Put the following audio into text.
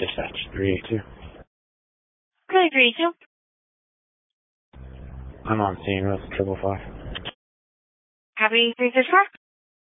Dispatch 382. 332. I'm on scene with 555. Copy 334.